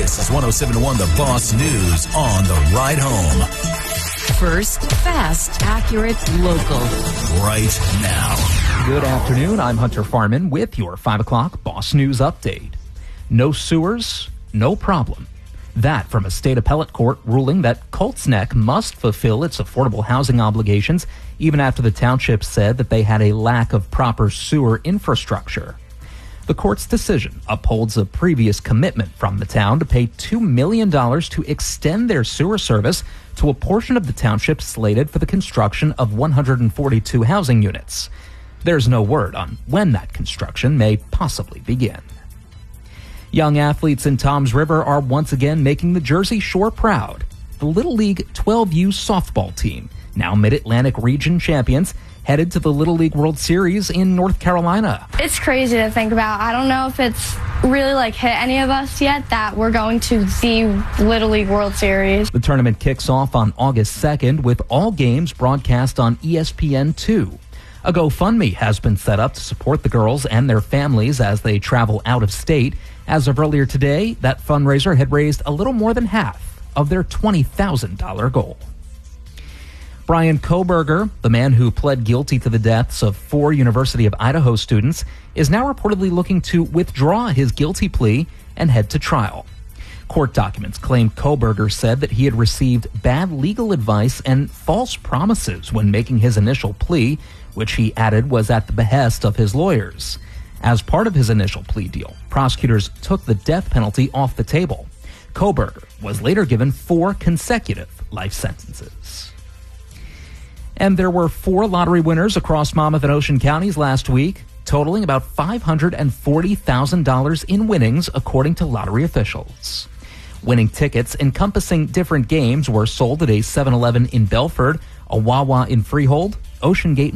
This is 107.1 The Boss News on the ride home. First, fast, accurate, local. Right now. Good afternoon. I'm Hunter Farman with your 5 o'clock Boss News update. No sewers, no problem. That from a state appellate court ruling that Colts Neck must fulfill its affordable housing obligations even after the township said that they had a lack of proper sewer infrastructure. The court's decision upholds a previous commitment from the town to pay $2 million to extend their sewer service to a portion of the township slated for the construction of 142 housing units. There's no word on when that construction may possibly begin. Young athletes in Toms River are once again making the Jersey Shore proud. The Little League 12U softball team, now Mid-Atlantic Region champions, headed to the Little League World Series in North Carolina. It's crazy to think about. I don't know if it's really hit any of us yet that we're going to the Little League World Series. The tournament kicks off on August 2nd with all games broadcast on ESPN2. A GoFundMe has been set up to support the girls and their families as they travel out of state. As of earlier today, that fundraiser had raised a little more than half of their $20,000 goal. Brian Kohberger, the man who pled guilty to the deaths of 4 University of Idaho students, is now reportedly looking to withdraw his guilty plea and head to trial. Court documents claim Kohberger said that he had received bad legal advice and false promises when making his initial plea, which he added was at the behest of his lawyers. As part of his initial plea deal, prosecutors took the death penalty off the table. Kohberger was later given 4 consecutive life sentences. And there were 4 lottery winners across Monmouth and Ocean counties last week, totaling about $540,000 in winnings, according to lottery officials. Winning tickets encompassing different games were sold at a 7-Eleven in Belford, a Wawa in Freehold, Ocean Gate